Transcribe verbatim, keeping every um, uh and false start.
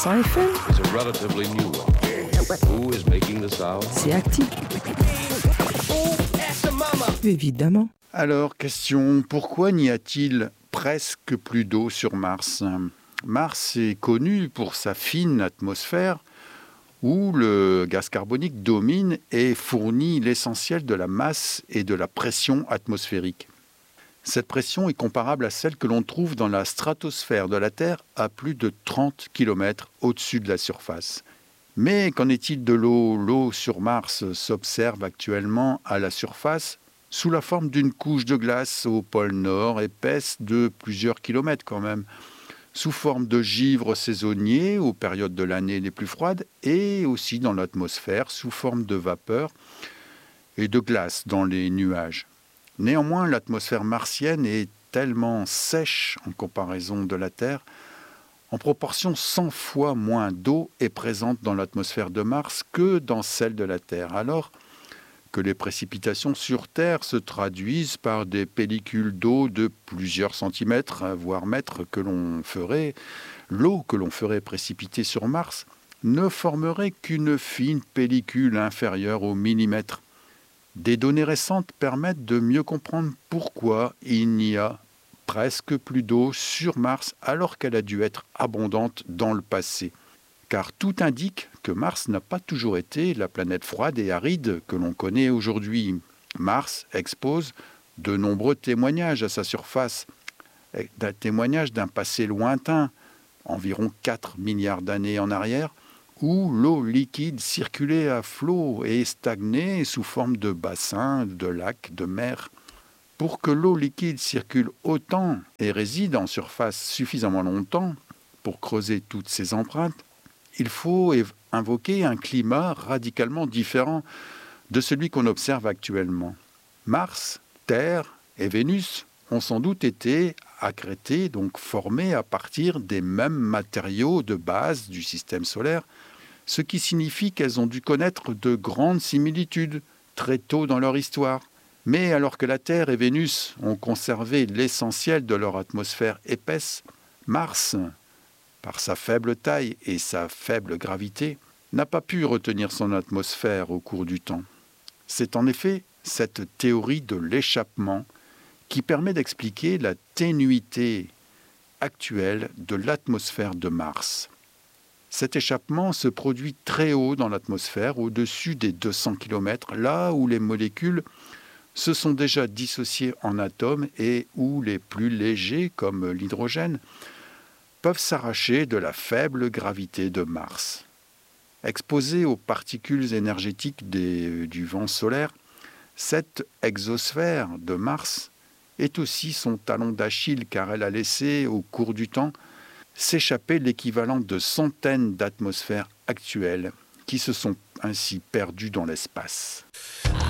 cents F M. It's a relatively new one. Who is making the sound? C'est actif. Évidemment. Alors, question, pourquoi n'y a-t-il presque plus d'eau sur Mars ? Mars est connu pour sa fine atmosphère où le gaz carbonique domine et fournit l'essentiel de la masse et de la pression atmosphérique. Cette pression est comparable à celle que l'on trouve dans la stratosphère de la Terre à plus de trente kilomètres au-dessus de la surface. Mais qu'en est-il de l'eau ? L'eau sur Mars s'observe actuellement à la surface sous la forme d'une couche de glace au pôle Nord, épaisse de plusieurs kilomètres quand même, sous forme de givre saisonnier aux périodes de l'année les plus froides, et aussi dans l'atmosphère sous forme de vapeur et de glace dans les nuages. Néanmoins, l'atmosphère martienne est tellement sèche en comparaison de la Terre, en proportion cent fois moins d'eau est présente dans l'atmosphère de Mars que dans celle de la Terre, alors que les précipitations sur Terre se traduisent par des pellicules d'eau de plusieurs centimètres, voire mètres, que l'on ferait, l'eau que l'on ferait précipiter sur Mars ne formerait qu'une fine pellicule inférieure au millimètre. Des données récentes permettent de mieux comprendre pourquoi il n'y a presque plus d'eau sur Mars alors qu'elle a dû être abondante dans le passé. Car tout indique que Mars n'a pas toujours été la planète froide et aride que l'on connaît aujourd'hui. Mars expose de nombreux témoignages à sa surface, des témoignages d'un passé lointain, environ quatre milliards d'années en arrière, où l'eau liquide circulait à flot et stagnait sous forme de bassins, de lacs, de mers. Pour que l'eau liquide circule autant et réside en surface suffisamment longtemps pour creuser toutes ces empreintes, il faut invoquer un climat radicalement différent de celui qu'on observe actuellement. Mars, Terre et Vénus ont sans doute été accrétées, donc formées à partir des mêmes matériaux de base du système solaire, ce qui signifie qu'elles ont dû connaître de grandes similitudes très tôt dans leur histoire. Mais alors que la Terre et Vénus ont conservé l'essentiel de leur atmosphère épaisse, Mars, par sa faible taille et sa faible gravité, n'a pas pu retenir son atmosphère au cours du temps. C'est en effet cette théorie de l'échappement qui permet d'expliquer la ténuité actuelle de l'atmosphère de Mars. Cet échappement se produit très haut dans l'atmosphère, au-dessus des deux cents kilomètres, là où les molécules se sont déjà dissociées en atomes et où les plus légers, comme l'hydrogène, peuvent s'arracher de la faible gravité de Mars. Exposée aux particules énergétiques des, du vent solaire, cette exosphère de Mars est aussi son talon d'Achille car elle a laissé, au cours du temps, s'échapper l'équivalent de centaines d'atmosphères actuelles qui se sont ainsi perdues dans l'espace.